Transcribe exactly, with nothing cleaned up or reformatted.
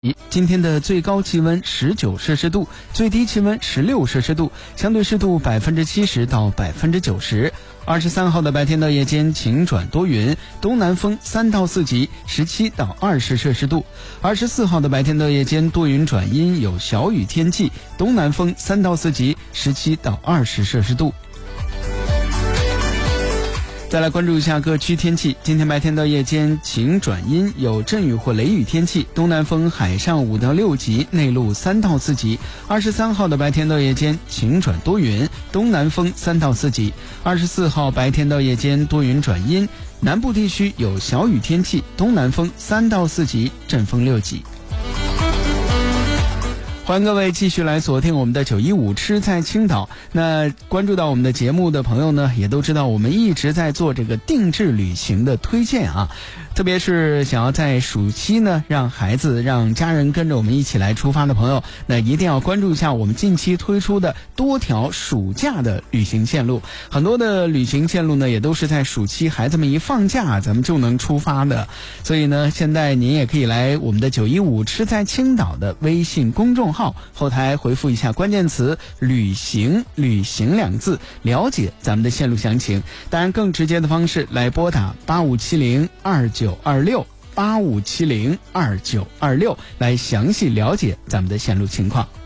今天的最高气温十九摄氏度，最低气温十六摄氏度，相对湿度百分之七十到百分之九十。二十三号的白天到夜间晴转多云，东南风三到四级，十七到二十摄氏度。二十四号的白天到夜间多云转阴，有小雨天气，东南风三到四级，十七到二十摄氏度。再来关注一下各区天气。今天白天到夜间晴转阴，有阵雨或雷雨天气，东南风海上五到六级，内陆三到四级。二十三号的白天到夜间晴转多云，东南风三到四级。二十四号白天到夜间多云转阴，南部地区有小雨天气，东南风三到四级，阵风六级。欢迎各位继续来锁定我们的九一五吃在青岛。那关注到我们的节目的朋友呢，也都知道我们一直在做这个定制旅行的推荐啊。特别是想要在暑期呢，让孩子让家人跟着我们一起来出发的朋友，那一定要关注一下我们近期推出的多条暑假的旅行线路。很多的旅行线路呢，也都是在暑期孩子们一放假咱们就能出发的。所以呢，现在您也可以来我们的九一五吃在青岛的微信公众号后台回复一下关键词旅行旅行两字，了解咱们的线路详情。当然更直接的方式来拨打八五七零二九二六八五七零二九二六来详细了解咱们的线路情况。